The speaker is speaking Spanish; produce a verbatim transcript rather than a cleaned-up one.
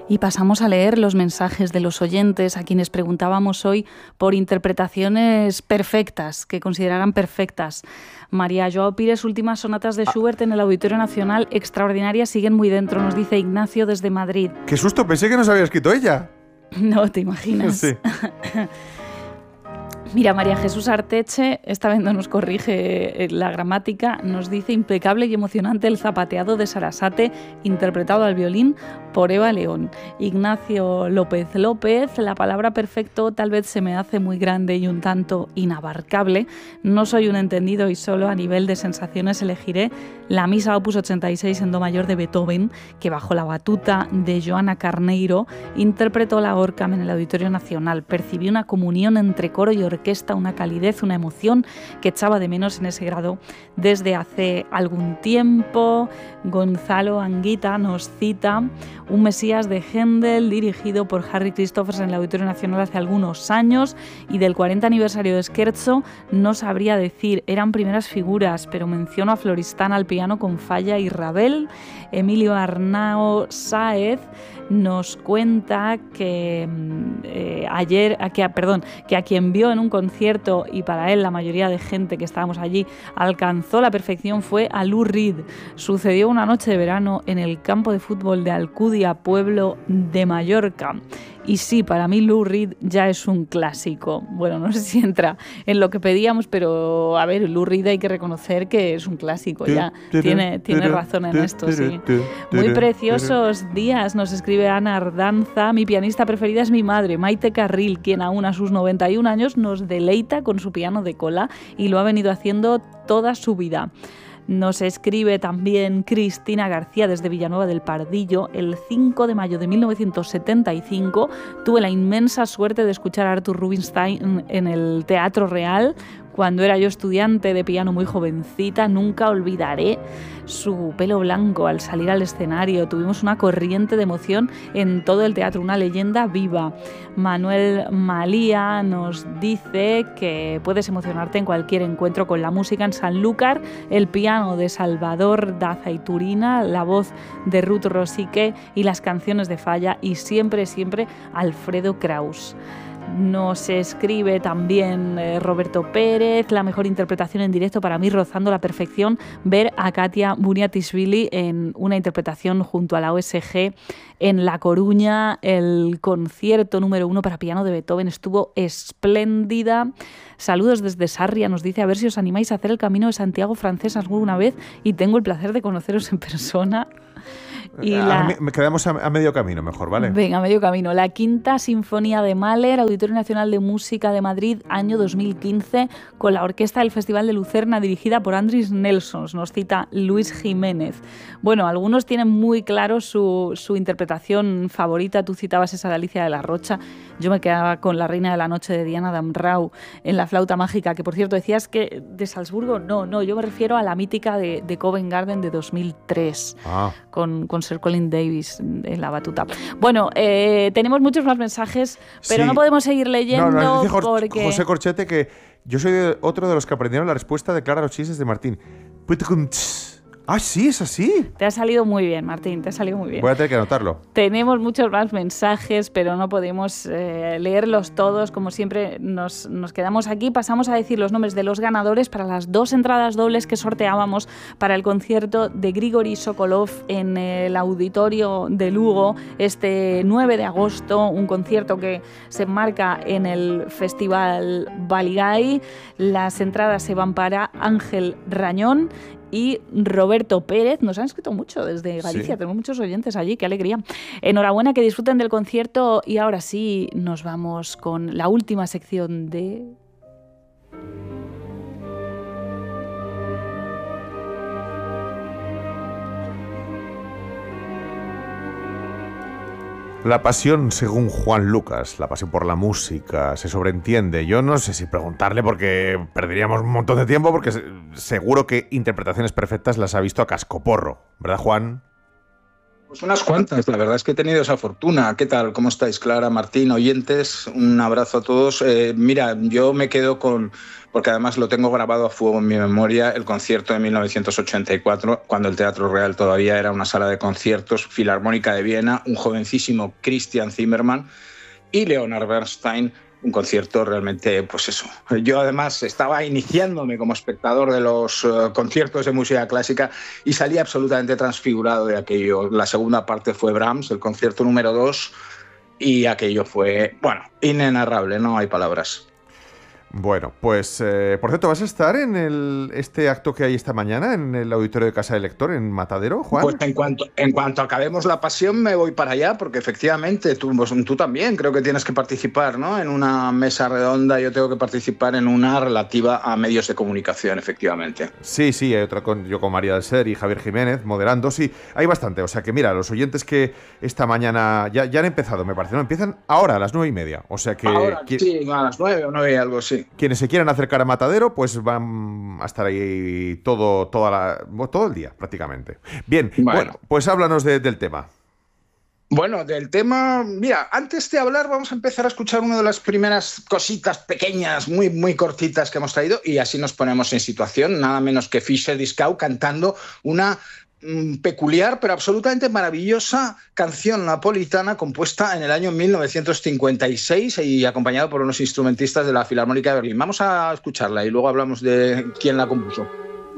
Y pasamos a leer los mensajes de los oyentes a quienes preguntábamos hoy por interpretaciones perfectas, que consideraran perfectas. María Joao Pires, últimas sonatas de Schubert en el Auditorio Nacional, extraordinarias, siguen muy dentro, nos dice Ignacio desde Madrid. ¡Qué susto! Pensé que nos había escrito ella. No, ¿te imaginas? Sí. Mira, María Jesús Arteche, esta vez no nos corrige la gramática, nos dice impecable y emocionante el zapateado de Sarasate, interpretado al violín por Eva León. Ignacio López López, la palabra perfecto tal vez se me hace muy grande y un tanto inabarcable. No soy un entendido y solo a nivel de sensaciones elegiré la Misa Opus ochenta y seis en do mayor de Beethoven, que bajo la batuta de Joana Carneiro interpretó la Orcam en el Auditorio Nacional. Percibí una comunión entre coro y orquesta, una calidez, una emoción que echaba de menos en ese grado desde hace algún tiempo. Gonzalo Anguita nos cita un Mesías de Händel dirigido por Harry Christophers en el Auditorio Nacional hace algunos años, y del cuarenta aniversario de Scherzo no sabría decir, eran primeras figuras, pero menciono a Floristan al piano con Falla y Ravel. Emilio Arnao Sáez nos cuenta que eh, ayer, a que, perdón, que a quien vio en un concierto, y para él la mayoría de gente que estábamos allí alcanzó la perfección, fue a Lou Reed. Sucedió una noche de verano en el campo de fútbol de Alcudia, pueblo de Mallorca. Y sí, para mí Lou Reed ya es un clásico. Bueno, no sé si entra en lo que pedíamos, pero a ver, Lou Reed hay que reconocer que es un clásico ya. Tiene, tiene razón en esto, sí. Muy preciosos días, nos escribe Ana Ardanza. Mi pianista preferida es mi madre, Maite Carril, quien aún a sus noventa y un años nos deleita con su piano de cola y lo ha venido haciendo toda su vida. Nos escribe también Cristina García desde Villanueva del Pardillo. El cinco de mayo de mil novecientos setenta y cinco tuve la inmensa suerte de escuchar a Arthur Rubinstein en el Teatro Real. Cuando era yo estudiante de piano muy jovencita, nunca olvidaré su pelo blanco al salir al escenario. Tuvimos una corriente de emoción en todo el teatro, una leyenda viva. Manuel Malía nos dice que puedes emocionarte en cualquier encuentro con la música en Sanlúcar, el piano de Salvador Daza y Turina, la voz de Ruth Rosique y las canciones de Falla, y siempre, siempre Alfredo Kraus. Nos escribe también eh, Roberto Pérez, la mejor interpretación en directo para mí, rozando la perfección, ver a Katia Buniatishvili en una interpretación junto a la O S G en La Coruña. El concierto número uno para piano de Beethoven estuvo espléndida. Saludos desde Sarria, nos dice, a ver si os animáis a hacer el Camino de Santiago francés alguna vez y tengo el placer de conoceros en persona. Y la... Me quedamos a, a medio camino mejor, ¿vale? Venga, a medio camino. La Quinta Sinfonía de Mahler, Auditorio Nacional de Música de Madrid, año dos mil quince, con la orquesta del Festival de Lucerna dirigida por Andris Nelson, nos cita Luis Jiménez. Bueno, algunos tienen muy claro su, su interpretación favorita. Tú citabas esa de Alicia de la Rocha. Yo me quedaba con La Reina de la Noche de Diana Damrau en La Flauta Mágica, que por cierto decías que de Salzburgo, no, no, yo me refiero a la mítica de, de Covent Garden de dos mil tres, ah. con, con Sir Colin Davis en la batuta. Bueno, eh, tenemos muchos más mensajes, pero sí, no podemos seguir leyendo. No, no, dice porque... José Corchete que yo soy de, otro de los que aprendieron la respuesta de Clara los chistes de Martín. Ah, sí, es así. Te ha salido muy bien, Martín, te ha salido muy bien. Voy a tener que anotarlo. Tenemos muchos más mensajes, pero no podemos eh, leerlos todos. Como siempre, nos, nos quedamos aquí. Pasamos a decir los nombres de los ganadores para las dos entradas dobles que sorteábamos para el concierto de Grigori Sokolov en el Auditorio de Lugo este nueve de agosto, un concierto que se enmarca en el Festival Baligay. Las entradas se van para Ángel Rañón y Roberto Pérez. Nos han escrito mucho desde Galicia, sí. Tenemos muchos oyentes allí, qué alegría. Enhorabuena, que disfruten del concierto, y ahora sí nos vamos con la última sección de... La pasión según Juan Lucas, la pasión por la música, se sobreentiende. Yo no sé si preguntarle porque perderíamos un montón de tiempo, porque seguro que interpretaciones perfectas las ha visto a cascoporro, ¿verdad, Juan? Pues unas cuantas, la verdad es que he tenido esa fortuna. ¿Qué tal? ¿Cómo estáis, Clara, Martín, oyentes? Un abrazo a todos. Eh, mira, yo me quedo con, porque además lo tengo grabado a fuego en mi memoria, el concierto de mil novecientos ochenta y cuatro, cuando el Teatro Real todavía era una sala de conciertos, Filarmónica de Viena, un jovencísimo Christian Zimmermann y Leonard Bernstein. Un concierto realmente, pues eso. Yo además estaba iniciándome como espectador de los uh, conciertos de música clásica y salí absolutamente transfigurado de aquello. La segunda parte fue Brahms, el concierto número dos, y aquello fue, bueno, inenarrable, no hay palabras. Bueno, pues, eh, por cierto, ¿vas a estar en el, este acto que hay esta mañana en el auditorio de Casa del Lector, en Matadero, Juan? Pues en cuanto, en cuanto acabemos la pasión me voy para allá, porque efectivamente tú, pues, tú también creo que tienes que participar, ¿no? En una mesa redonda yo tengo que participar en una relativa a medios de comunicación, efectivamente. Sí, sí, hay otra con, yo con María del Ser y Javier Jiménez moderando, sí, hay bastante. O sea que mira, los oyentes que esta mañana ya, ya han empezado, me parece, ¿no? Empiezan ahora a las nueve y media, o sea que... Ahora, que... sí, a las nueve o nueve y algo, sí. Quienes se quieran acercar a Matadero, pues van a estar ahí todo, toda la, todo el día, prácticamente. Bien, bueno, bueno pues háblanos de, del tema. Bueno, del tema, mira, antes de hablar vamos a empezar a escuchar una de las primeras cositas pequeñas, muy, muy cortitas que hemos traído y así nos ponemos en situación, nada menos que Fischer-Dieskau cantando una peculiar pero absolutamente maravillosa canción napolitana compuesta en el año mil novecientos cincuenta y seis y acompañado por unos instrumentistas de la Filarmónica de Berlín. Vamos a escucharla y luego hablamos de quién la compuso.